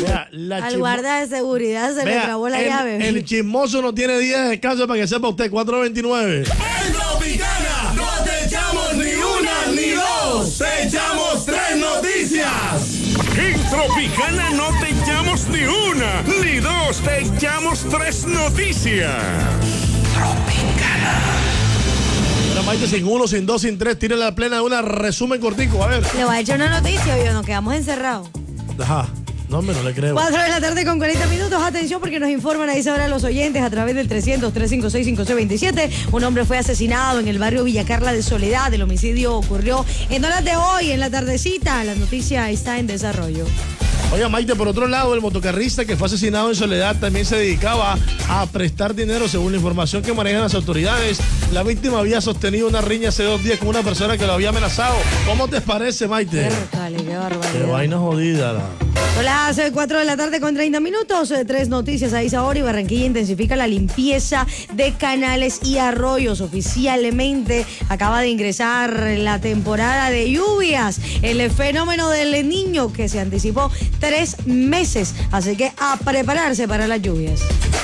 Vea, Al guarda de seguridad se le trabó la llave. El chismoso no tiene día de descanso para que sepa usted. 429. En Tropicana no te echamos ni una ni dos, te echamos 3 noticias. En Tropicana no te echamos ni una ni dos, te echamos 3 noticias. Tropicana. Ahora, Maite, sin 1, sin 2, sin 3, tire la plena de una resumen cortico, a ver. Le voy a echar una noticia, obvio, nos quedamos encerrados. Ajá. No, hombre, no le creo. 4 de la tarde con 40 minutos. Atención porque nos informan ahí ahora los oyentes a través del 300-356-5627. Un hombre fue asesinado en el barrio Villa Carla de Soledad. El homicidio ocurrió en horas de hoy, en la tardecita. La noticia está en desarrollo. Oiga, Maite, por otro lado, el motocarrista que fue asesinado en Soledad también se dedicaba a prestar dinero, según la información que manejan las autoridades. La víctima había sostenido una riña hace 2 días con una persona que lo había amenazado. ¿Cómo te parece, Maite? Qué barbaridad. Qué vaina jodida. Hola, hace 4 de la tarde con 30 minutos. 3 noticias a esa hora y Barranquilla intensifica la limpieza de canales y arroyos. Oficialmente acaba de ingresar la temporada de lluvias. El fenómeno del Niño que se anticipó 3 meses. Así que a prepararse para las lluvias.